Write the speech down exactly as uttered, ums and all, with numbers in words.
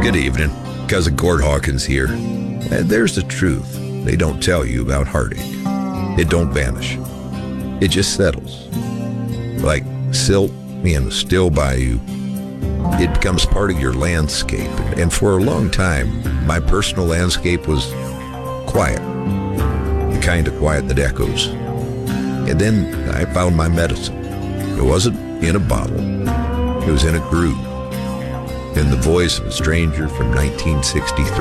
Good evening. Cousin Gord Hawkins here. And there's the truth they don't tell you about heartache. It don't vanish. It just settles. Like silt in a still bayou. It becomes part of your landscape. And for a long time, my personal landscape was quiet. The kind of quiet that echoes. And then I found my medicine. It wasn't in a bottle. It was in a groove. In the voice of a stranger from nineteen sixty-three.